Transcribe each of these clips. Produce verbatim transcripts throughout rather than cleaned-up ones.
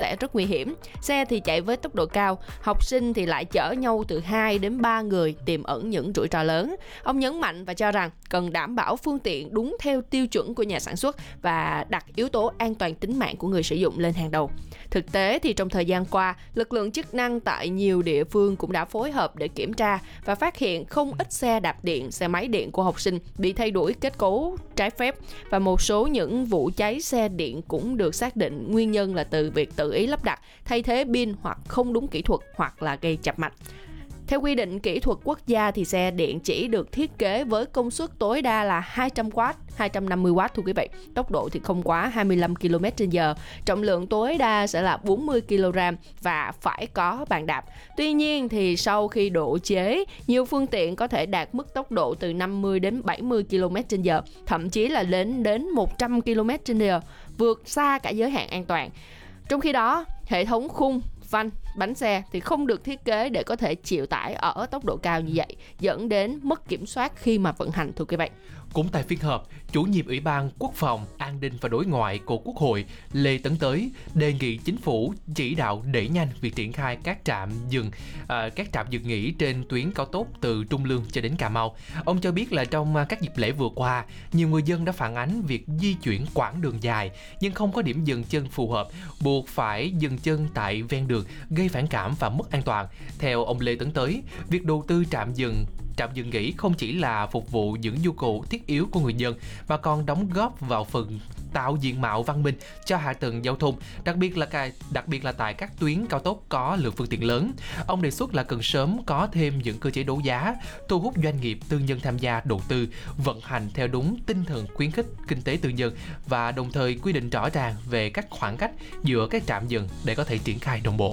sẽ rất nguy hiểm. Xe thì chạy với tốc độ cao, học sinh thì lại chở nhau từ hai đến ba người, tiềm ẩn những rủi ro lớn. Ông nhấn mạnh và cho rằng cần đảm bảo phương tiện đúng theo tiêu chuẩn của nhà sản xuất và đặt yếu tố an toàn tính mạng của người sử dụng lên hàng đầu. Thực tế thì trong thời gian qua, lực lượng chức năng tại nhiều địa phương cũng đã phối hợp để kiểm tra và phát hiện không ít xe đạp điện, xe máy điện của học sinh bị thay đổi kết cấu trái phép, và một số những vụ cháy xe điện cũng được xác định nguyên nhân là từ việc tự ý lắp đặt, thay thế pin hoặc không đúng kỹ thuật hoặc là gây chập mạch. Theo quy định kỹ thuật quốc gia thì xe điện chỉ được thiết kế với công suất tối đa là hai trăm oát, hai trăm năm mươi oát thưa quý vị. Tốc độ thì không quá hai mươi lăm ki lô mét trên giờ, trọng lượng tối đa sẽ là bốn mươi ki lô gam và phải có bàn đạp. Tuy nhiên thì sau khi độ chế, nhiều phương tiện có thể đạt mức tốc độ từ năm mươi đến bảy mươi ki lô mét trên giờ, thậm chí là lên đến một trăm ki lô mét trên giờ, vượt xa cả giới hạn an toàn. Trong khi đó, hệ thống khung, vanh, bánh xe thì không được thiết kế để có thể chịu tải ở tốc độ cao như vậy, dẫn đến mất kiểm soát khi mà vận hành thưa quý vị. Cũng tại phiên họp, chủ nhiệm Ủy ban Quốc phòng, An ninh và Đối ngoại của Quốc hội Lê Tấn Tới đề nghị chính phủ chỉ đạo đẩy nhanh việc triển khai các trạm dừng à, các trạm dừng nghỉ trên tuyến cao tốc từ Trung Lương cho đến Cà Mau. Ông cho biết là trong các dịp lễ vừa qua, nhiều người dân đã phản ánh việc di chuyển quãng đường dài nhưng không có điểm dừng chân phù hợp, buộc phải dừng chân tại ven đường, gây phản cảm và mất an toàn. Theo ông Lê Tấn Tới, việc đầu tư trạm dừng Trạm dừng nghỉ không chỉ là phục vụ những nhu cầu thiết yếu của người dân mà còn đóng góp vào phần tạo diện mạo văn minh cho hạ tầng giao thông, đặc biệt là đặc biệt là tại các tuyến cao tốc có lượng phương tiện lớn. Ông đề xuất là cần sớm có thêm những cơ chế đấu giá, thu hút doanh nghiệp tư nhân tham gia đầu tư, vận hành theo đúng tinh thần khuyến khích kinh tế tư nhân và đồng thời quy định rõ ràng về các khoảng cách giữa các trạm dừng để có thể triển khai đồng bộ.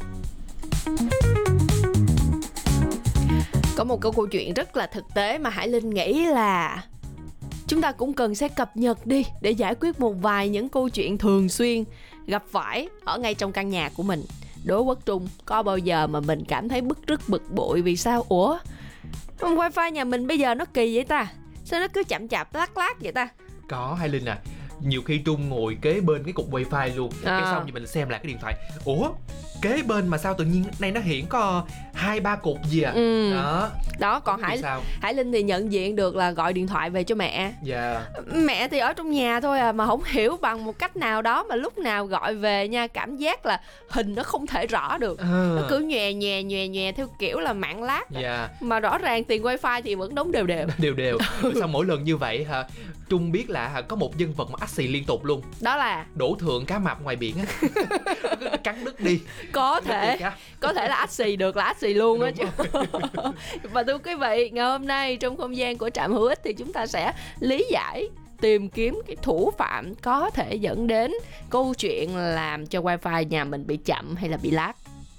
Có một câu chuyện rất là thực tế mà Hải Linh nghĩ là chúng ta cũng cần sẽ cập nhật đi để giải quyết một vài những câu chuyện thường xuyên gặp phải ở ngay trong căn nhà của mình. Đố Quốc Trung, có bao giờ mà mình cảm thấy bức rứt bực bội vì sao? Ủa, wifi nhà mình bây giờ nó kỳ vậy ta? Sao nó cứ chậm chạp lác lác vậy ta? Có, Hải Linh à, nhiều khi Trung ngồi kế bên cái cục wifi luôn, à. cái xong thì mình xem lại cái điện thoại, ủa kế bên mà sao tự nhiên nay nó hiển có hai ba cục gì à? Ừ. Đó. Đó, còn Hải Hải Linh thì nhận diện được là gọi điện thoại về cho mẹ. Dạ. Yeah. Mẹ thì ở trong nhà thôi à, mà không hiểu bằng một cách nào đó mà lúc nào gọi về nha, cảm giác là hình nó không thể rõ được. À. Nó cứ nhòe nhòe nhòe nhòe theo kiểu là mạng lát. Dạ. Yeah. Mà rõ ràng tiền wifi thì vẫn đóng đều đều. Đều đều. Sao mỗi lần như vậy hả? Trung biết là hả, có một nhân vật mà ắt xì liên tục luôn. Đó là Đỗ Thượng cá mập ngoài biển á. Cắn đứt đi. Có thể có thể là ắt xì được là ắt xì luôn á chứ. Và thưa quý vị, ngày hôm nay trong không gian của Trạm Hữu Ích thì chúng ta sẽ lý giải, tìm kiếm cái thủ phạm có thể dẫn đến câu chuyện làm cho wifi nhà mình bị chậm hay là bị lag.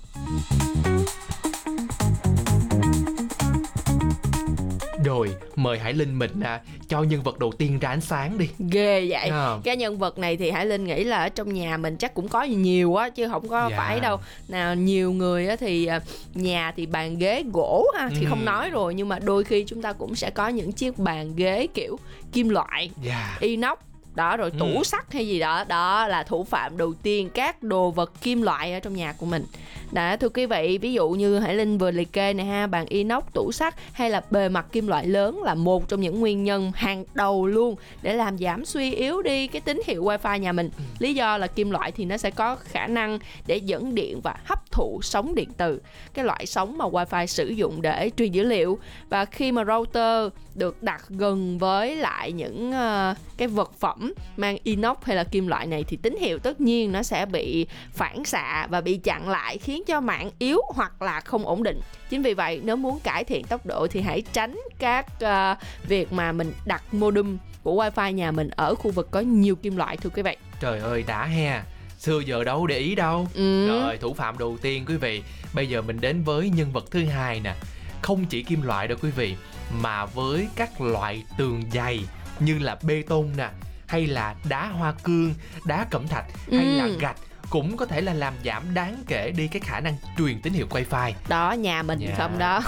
Rồi, mời Hải Linh mình à, cho nhân vật đầu tiên ra ánh sáng đi. Ghê vậy. À. Cái nhân vật này thì Hải Linh nghĩ là ở trong nhà mình chắc cũng có nhiều á, chứ không có. Dạ. Phải đâu. Nào, nhiều người á thì nhà thì bàn ghế gỗ ha, thì ừ. không nói rồi, nhưng mà đôi khi chúng ta cũng sẽ có những chiếc bàn ghế kiểu kim loại, dạ. inox. Đó, rồi tủ ừ. sắt hay gì đó. Đó là thủ phạm đầu tiên, các đồ vật kim loại ở trong nhà của mình. Đó, thưa quý vị, ví dụ như Hải Linh vừa liệt kê này ha, bàn inox, tủ sắt hay là bề mặt kim loại lớn là một trong những nguyên nhân hàng đầu luôn để làm giảm suy yếu đi cái tín hiệu wifi nhà mình. Lý do là kim loại thì nó sẽ có khả năng để dẫn điện và hấp thụ sóng điện từ, cái loại sóng mà wifi sử dụng để truyền dữ liệu. Và khi mà router được đặt gần với lại những uh, cái vật phẩm mang inox hay là kim loại này thì tín hiệu tất nhiên nó sẽ bị phản xạ và bị chặn lại, khiến cho mạng yếu hoặc là không ổn định. Chính vì vậy, nếu muốn cải thiện tốc độ thì hãy tránh các uh, việc mà mình đặt modem của wifi nhà mình ở khu vực có nhiều kim loại, thưa quý vị. Trời ơi, đã he, xưa giờ đâu để ý đâu. ừ. Rồi, thủ phạm đầu tiên quý vị. Bây giờ mình đến với nhân vật thứ hai nè. Không chỉ kim loại đâu quý vị, mà với các loại tường dày như là bê tông nè, hay là đá hoa cương, đá cẩm thạch, hay ừ. là gạch, cũng có thể là làm giảm đáng kể đi cái khả năng truyền tín hiệu Wi-Fi. Đó, nhà mình Dạ. không đó.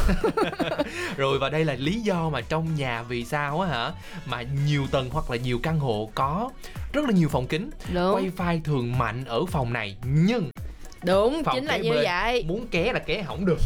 Rồi, và đây là lý do mà trong nhà vì sao á hả mà nhiều tầng hoặc là nhiều căn hộ có rất là nhiều phòng kính. Đúng. Wi-Fi thường mạnh ở phòng này, nhưng Đúng, phòng chính là kế như bên vậy. muốn ké là ké không được.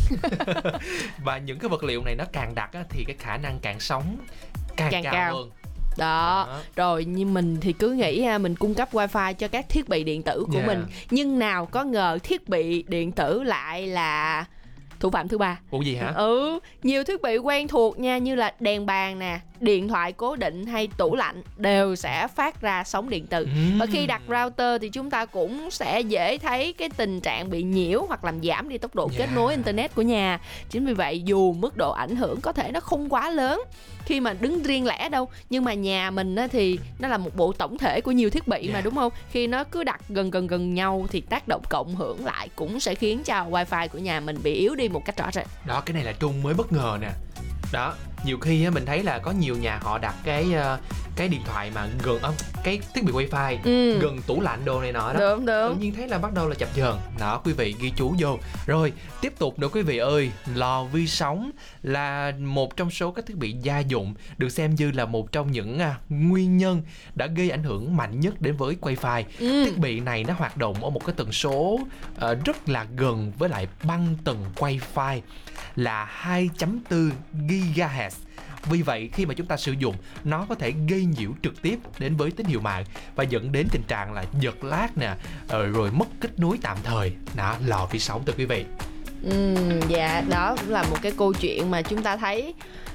Và những cái vật liệu này nó càng đặc á, thì cái khả năng cản sóng càng, Càng cao, cao. hơn. Đó. Đó. Rồi, như mình thì cứ nghĩ ha, mình cung cấp Wi-Fi cho các thiết bị điện tử của Dạ. mình, nhưng nào có ngờ thiết bị điện tử lại là thủ phạm thứ ba. Ủa gì hả? Ừ, nhiều thiết bị quen thuộc nha, như là đèn bàn nè, điện thoại cố định hay tủ lạnh đều sẽ phát ra sóng điện tử. Ừm. Và khi đặt router thì chúng ta cũng sẽ dễ thấy cái tình trạng bị nhiễu hoặc làm giảm đi tốc độ Dạ. kết nối internet của nhà. Chính vì vậy, dù mức độ ảnh hưởng có thể nó không quá lớn khi mà đứng riêng lẻ đâu, nhưng mà nhà mình á thì nó là một bộ tổng thể của nhiều thiết bị Dạ. mà, đúng không? Khi nó cứ đặt gần gần gần nhau thì tác động cộng hưởng lại cũng sẽ khiến cho Wi-Fi của nhà mình bị yếu đi một cách rõ rệt. Đó, cái này là Trung mới bất ngờ nè. Đó, nhiều khi á, mình thấy là có nhiều nhà họ đặt cái ờ, cái điện thoại mà gần ờ, cái thiết bị Wi-Fi Ừ. gần tủ lạnh đồ này nọ đó. Đúng, Tự đúng. nhiên thấy là bắt đầu là chập chờn. Đó, quý vị ghi chú vô. Rồi, tiếp tục nữa quý vị ơi, lò vi sóng là một trong số các thiết bị gia dụng được xem như là một trong những à, nguyên nhân đã gây ảnh hưởng mạnh nhất đến với Wi-Fi. Ừ. Thiết bị này nó hoạt động ở một cái tần số ờ, rất là gần với lại băng tần Wi-Fi là hai phẩy bốn gigahertz. Vì vậy, khi mà chúng ta sử dụng, nó có thể gây nhiễu trực tiếp đến với tín hiệu mạng và dẫn đến tình trạng là giật lag nè, ờ, rồi mất kết nối tạm thời. Đó, lò vi sóng thưa quý vị. Ừ, dạ, đó cũng là một cái câu chuyện mà chúng ta thấy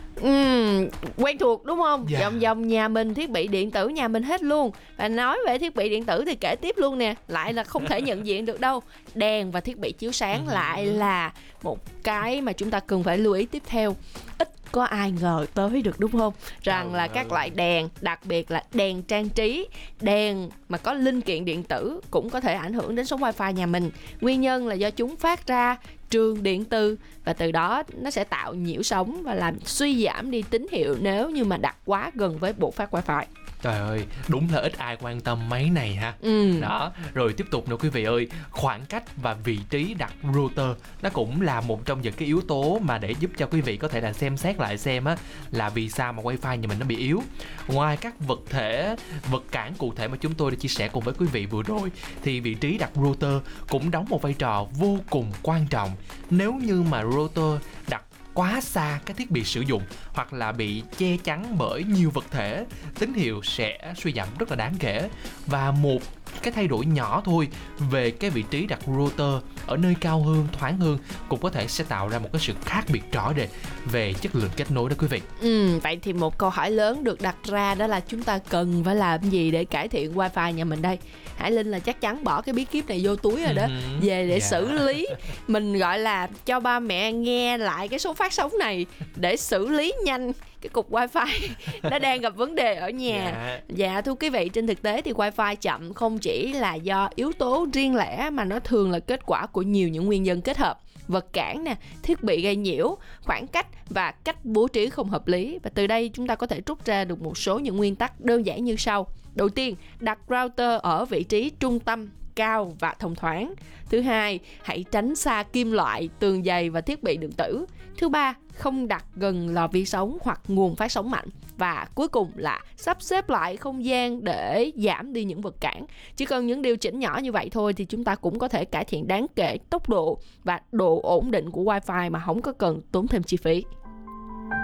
Ừm, quen thuộc đúng không? Dạ. Vòng vòng nhà mình, thiết bị điện tử nhà mình hết luôn. Và nói về thiết bị điện tử thì kể tiếp luôn nè, lại là không thể nhận diện được đâu. Đèn và thiết bị chiếu sáng lại là một cái mà chúng ta cần phải lưu ý tiếp theo. Ít có ai ngờ tới được đúng không? Rằng Trời là ơi. các loại đèn, đặc biệt là đèn trang trí, đèn mà có linh kiện điện tử cũng có thể ảnh hưởng đến sóng Wi-Fi nhà mình. Nguyên nhân là do chúng phát ra trường điện từ và từ đó nó sẽ tạo nhiễu sóng và làm suy giảm đi tín hiệu nếu như mà đặt quá gần với bộ phát Wi-Fi. Trời ơi, đúng là ít ai quan tâm mấy này ha. Ừ. Đó, rồi tiếp tục nữa quý vị ơi, khoảng cách và vị trí đặt router nó cũng là một trong những cái yếu tố mà để giúp cho quý vị có thể là xem xét lại xem á là vì sao mà Wi-Fi nhà mình nó bị yếu. Ngoài các vật thể, vật cản cụ thể mà chúng tôi đã chia sẻ cùng với quý vị vừa rồi, thì vị trí đặt router cũng đóng một vai trò vô cùng quan trọng. Nếu như mà router đặt quá xa cái thiết bị sử dụng hoặc là bị che chắn bởi nhiều vật thể, tín hiệu sẽ suy giảm rất là đáng kể. Và một cái thay đổi nhỏ thôi về cái vị trí đặt router ở nơi cao hơn, thoáng hơn cũng có thể sẽ tạo ra một cái sự khác biệt rõ rệt về chất lượng kết nối đó quý vị. Ừ, vậy thì một câu hỏi lớn được đặt ra đó là chúng ta cần phải làm gì để cải thiện Wi-Fi nhà mình đây? Hải Linh là chắc chắn bỏ cái bí kíp này vô túi rồi đó, Ừ, về để dạ. xử lý. Mình gọi là cho ba mẹ nghe lại cái số phát sóng này để xử lý nhanh cái cục Wi-Fi nó đang gặp vấn đề ở nhà. Dạ. Dạ, thưa quý vị, trên thực tế thì Wi-Fi chậm không chỉ là do yếu tố riêng lẻ mà nó thường là kết quả của nhiều những nguyên nhân kết hợp. Vật cản nè, thiết bị gây nhiễu, khoảng cách và cách bố trí không hợp lý. Và từ đây chúng ta có thể rút ra được một số những nguyên tắc đơn giản như sau. Đầu tiên, đặt router ở vị trí trung tâm, cao và thông thoáng. Thứ hai, hãy tránh xa kim loại, tường dày và thiết bị điện tử. Thứ ba, không đặt gần lò vi sóng hoặc nguồn phát sóng mạnh. Và cuối cùng là sắp xếp lại không gian để giảm đi những vật cản. Chỉ cần những điều chỉnh nhỏ như vậy thôi thì chúng ta cũng có thể cải thiện đáng kể tốc độ và độ ổn định của Wi-Fi mà không có cần tốn thêm chi phí.